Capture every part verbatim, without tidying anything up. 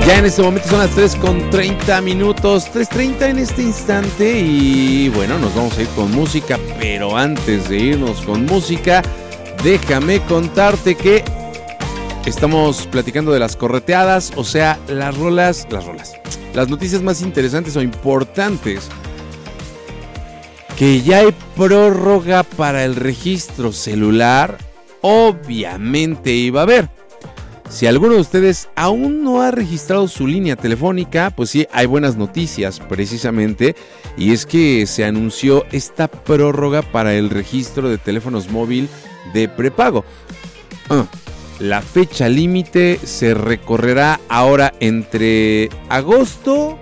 Ya en este momento son las tres con treinta minutos, tres treinta en este instante y bueno, nos vamos a ir con música, pero antes de irnos con música, déjame contarte que estamos platicando de las correteadas, o sea, las rolas, las rolas, las noticias más interesantes o importantes, que ya hay prórroga para el registro celular, obviamente iba a haber. Si alguno de ustedes aún no ha registrado su línea telefónica, pues sí, hay buenas noticias precisamente, y es que se anunció esta prórroga para el registro de teléfonos móvil de prepago. Uh, la fecha límite se recorrerá ahora entre agosto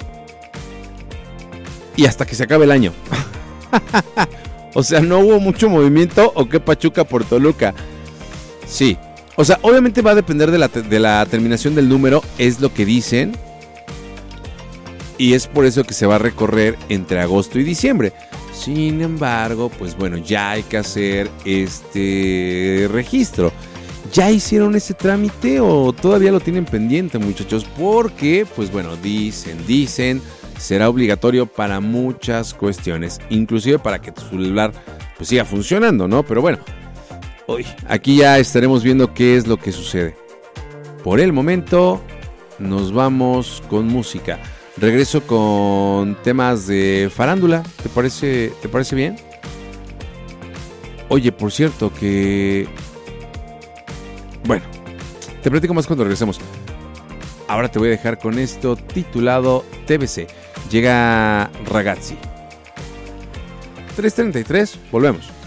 y hasta que se acabe el año. O sea, no hubo mucho movimiento o qué pachuca por Toluca. Sí. O sea, obviamente va a depender de la, de la terminación del número, es lo que dicen. Y es por eso que se va a recorrer entre agosto y diciembre. Sin embargo, pues bueno, ya hay que hacer este registro. ¿Ya hicieron ese trámite o todavía lo tienen pendiente, muchachos? Porque, pues bueno, dicen, dicen, será obligatorio para muchas cuestiones. Inclusive para que tu celular pues siga funcionando, ¿no? Pero bueno. Hoy, aquí ya estaremos viendo qué es lo que sucede. Por el momento, nos vamos con música. Regreso con temas de farándula. ¿Te parece, te parece bien? Oye, por cierto, que... Bueno, te platico más cuando regresemos. Ahora te voy a dejar con esto titulado T B C. Llega Ragazzi. tres treinta y tres, volvemos.